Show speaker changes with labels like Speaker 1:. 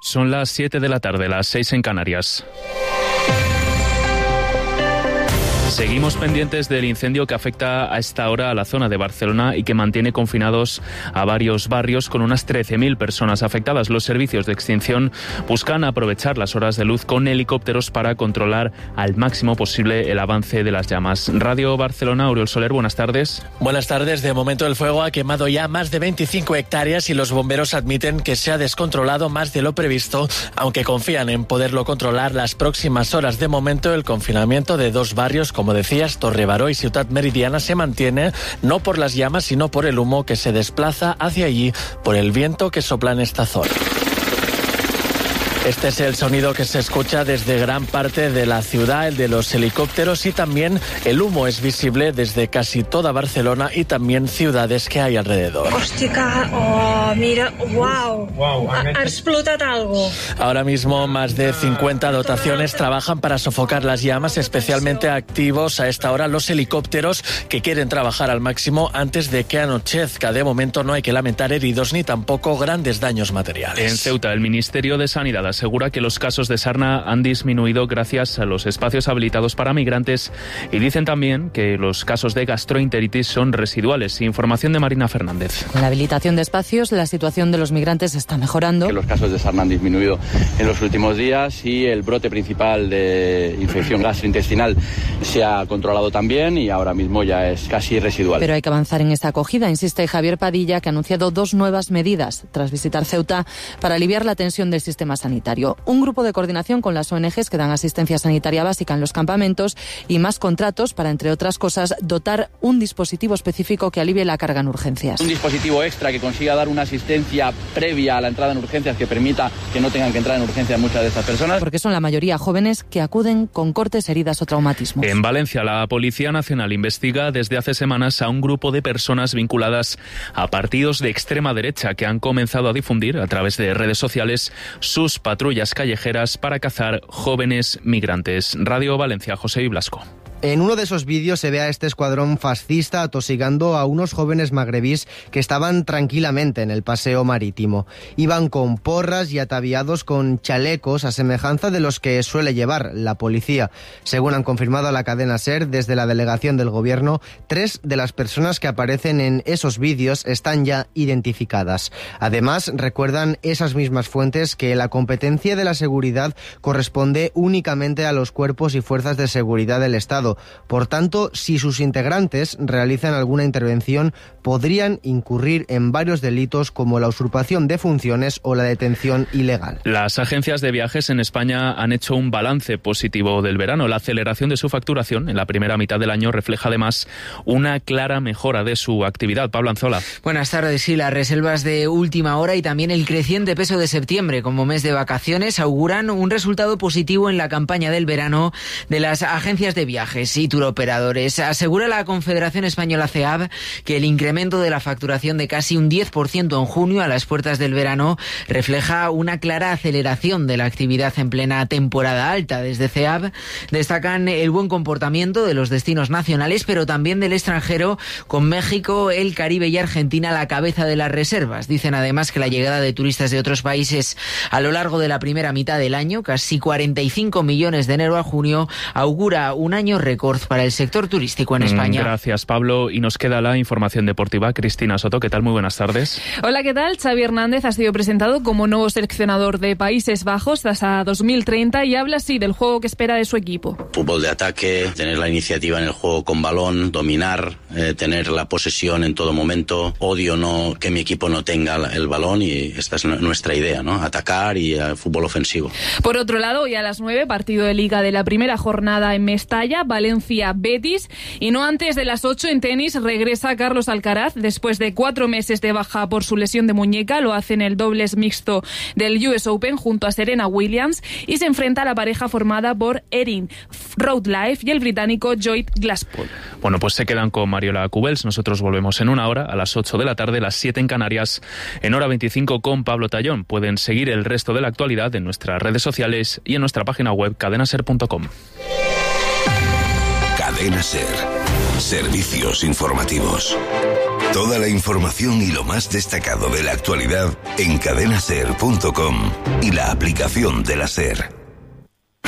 Speaker 1: Son las 7 de la tarde, las 6 en Canarias. Seguimos pendientes del incendio que afecta a esta hora a la zona de Barcelona y que mantiene confinados a varios barrios con unas 13.000 personas afectadas. Los servicios de extinción buscan aprovechar las horas de luz con helicópteros para controlar al máximo posible el avance de las llamas. Radio Barcelona, Oriol Soler, buenas tardes.
Speaker 2: Buenas tardes. De momento el fuego ha quemado ya más de 25 hectáreas y los bomberos admiten que se ha descontrolado más de lo previsto, aunque confían en poderlo controlar las próximas horas. De momento el confinamiento de dos barrios, como decías, Torrebaró y Ciutat Meridiana, se mantiene no por las llamas, sino por el humo que se desplaza hacia allí por el viento que sopla en esta zona. Este es el sonido que se escucha desde gran parte de la ciudad, el de los helicópteros, y también el humo es visible desde casi toda Barcelona y también ciudades que hay alrededor.
Speaker 3: Hostia, mira, wow, ha explotado algo.
Speaker 2: Ahora mismo más de 50 dotaciones trabajan para sofocar las llamas, especialmente activos a esta hora los helicópteros que quieren trabajar al máximo antes de que anochezca. De momento no hay que lamentar heridos ni tampoco grandes daños materiales.
Speaker 1: En Ceuta, el Ministerio de Sanidad asegura que los casos de sarna han disminuido gracias a los espacios habilitados para migrantes y dicen también que los casos de gastroenteritis son residuales. Información de Marina Fernández.
Speaker 4: Con la habilitación de espacios, la situación de los migrantes está mejorando.
Speaker 5: Que los casos de sarna han disminuido en los últimos días y el brote principal de infección gastrointestinal se ha controlado también y ahora mismo ya es casi residual.
Speaker 4: Pero hay que avanzar en esta acogida, insiste Javier Padilla, que ha anunciado 2 nuevas medidas tras visitar Ceuta para aliviar la tensión del sistema sanitario. Un grupo de coordinación con las ONGs que dan asistencia sanitaria básica en los campamentos y más contratos para, entre otras cosas, dotar un dispositivo específico que alivie la carga en urgencias.
Speaker 5: Un dispositivo extra que consiga dar una asistencia previa a la entrada en urgencias que permita que no tengan que entrar en urgencias muchas de estas personas.
Speaker 4: Porque son la mayoría jóvenes que acuden con cortes, heridas o traumatismos.
Speaker 1: En Valencia, la Policía Nacional investiga desde hace semanas a un grupo de personas vinculadas a partidos de extrema derecha que han comenzado a difundir a través de redes sociales sus patrullas callejeras para cazar jóvenes migrantes. Radio Valencia, José Blasco.
Speaker 6: En uno de esos vídeos se ve a este escuadrón fascista atosigando a unos jóvenes magrebíes que estaban tranquilamente en el paseo marítimo. Iban con porras y ataviados con chalecos a semejanza de los que suele llevar la policía. Según han confirmado a la cadena SER desde la delegación del gobierno, 3 de las personas que aparecen en esos vídeos están ya identificadas. Además, recuerdan esas mismas fuentes que la competencia de la seguridad corresponde únicamente a los cuerpos y fuerzas de seguridad del Estado. Por tanto, si sus integrantes realizan alguna intervención, podrían incurrir en varios delitos como la usurpación de funciones o la detención ilegal.
Speaker 1: Las agencias de viajes en España han hecho un balance positivo del verano. La aceleración de su facturación en la primera mitad del año refleja además una clara mejora de su actividad. Pablo Anzola.
Speaker 7: Buenas tardes. Sí, las reservas de última hora y también el creciente peso de septiembre como mes de vacaciones auguran un resultado positivo en la campaña del verano de las agencias de viajes y turoperadores. Asegura la Confederación Española CEAB que el incremento de la facturación de casi un 10% en junio a las puertas del verano refleja una clara aceleración de la actividad en plena temporada alta. Desde CEAB destacan el buen comportamiento de los destinos nacionales, pero también del extranjero, con México, el Caribe y Argentina a la cabeza de las reservas. Dicen además que la llegada de turistas de otros países a lo largo de la primera mitad del año, casi 45 millones de enero a junio, augura un año récord para el sector turístico en España.
Speaker 1: Gracias, Pablo. Y nos queda la información deportiva. Cristina Soto, ¿qué tal? Muy buenas tardes.
Speaker 8: Hola, ¿qué tal? Xavi Hernández ha sido presentado como nuevo seleccionador de Países Bajos hasta 2030 y habla así del juego que espera de su equipo.
Speaker 9: Fútbol de ataque, tener la iniciativa en el juego con balón, dominar, tener la posesión en todo momento. Odio no que mi equipo no tenga el balón y esta es nuestra idea, ¿no? Atacar y fútbol ofensivo.
Speaker 8: Por otro lado, hoy a las 9, partido de Liga de la primera jornada en Mestalla, Valencia-Betis, y no antes de las 8 en tenis regresa Carlos Alcaraz después de 4 meses de baja por su lesión de muñeca. Lo hace en el dobles mixto del US Open junto a Serena Williams y se enfrenta a la pareja formada por Erin Routlife y el británico Lloyd Glasspool.
Speaker 1: Bueno, pues se quedan con Mariola Cubels. Nosotros volvemos en una hora, a las 8 de la tarde, las 7 en Canarias, en hora 25 con Pablo Tallón. Pueden seguir el resto de la actualidad en nuestras redes sociales y en nuestra página web cadenaser.com.
Speaker 10: Cadena Ser. Servicios informativos. Toda la información y lo más destacado de la actualidad en cadenaser.com y la aplicación de la SER.